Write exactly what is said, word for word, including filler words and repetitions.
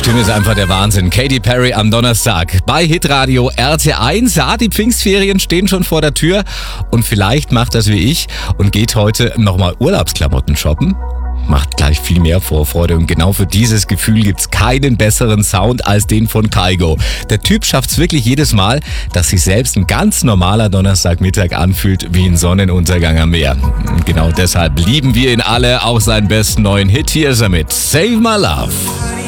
Stimme ist einfach der Wahnsinn. Katy Perry am Donnerstag bei Hitradio R T eins. Ja, die Pfingstferien stehen schon vor der Tür und vielleicht macht das wie ich und geht heute nochmal Urlaubsklamotten shoppen. Macht gleich viel mehr Vorfreude und genau für dieses Gefühl gibt's keinen besseren Sound als den von Kygo. Der Typ schafft's wirklich jedes Mal, dass sich selbst ein ganz normaler Donnerstagmittag anfühlt wie ein Sonnenuntergang am Meer. Und genau deshalb lieben wir ihn alle, auch seinen besten neuen Hit. Hier ist er mit Save My Love.